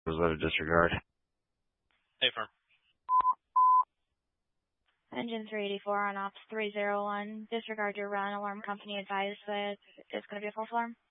Was that a disregard? Hey, firm. Engine 384 on ops 301. Disregard your run. Alarm company advised that it's going to be a false alarm.